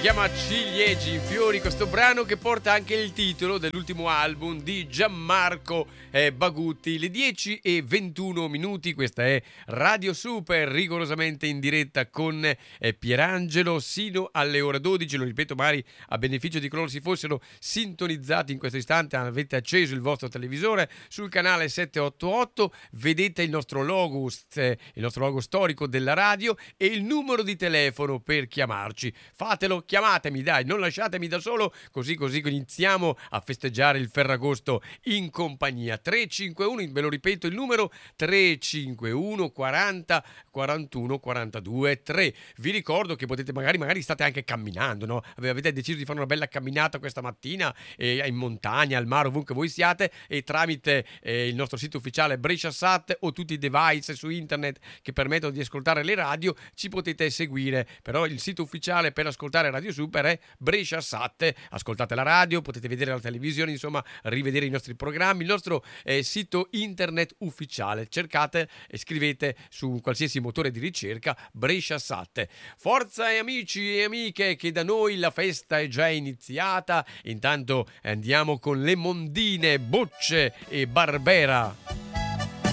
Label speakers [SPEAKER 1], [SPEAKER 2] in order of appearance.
[SPEAKER 1] chiama Ciliegi in fiori, questo brano che porta anche il titolo dell'ultimo album di Gianmarco Bagutti. Le 10:21, questa è Radio Super, rigorosamente in diretta con Pierangelo sino alle ore 12. Lo ripeto magari a beneficio di coloro che si fossero sintonizzati in questo istante, avete acceso il vostro televisore sul canale 788, vedete il nostro logo storico della radio e il numero di telefono per chiamarci. Fatelo, chiamatemi, dai, non lasciatemi da solo, così iniziamo a festeggiare il Ferragosto in compagnia. 351, ve lo ripeto il numero, 351 40 41 42 3. Vi ricordo che potete magari state anche camminando, no? Avete deciso di fare una bella camminata questa mattina in montagna, al mare, ovunque voi siate, e tramite il nostro sito ufficiale Bresciasat o tutti i device su internet che permettono di ascoltare le radio ci potete seguire. Però il sito ufficiale per ascoltare Radio Super è Bresciasat. Ascoltate la radio, potete vedere la televisione, insomma rivedere i nostri programmi, il nostro sito internet ufficiale. Cercate e scrivete su qualsiasi motore di ricerca Bresciasat. Forza amici e amiche, che da noi la festa è già iniziata. Intanto andiamo con le Mondine, Bocce e Barbera.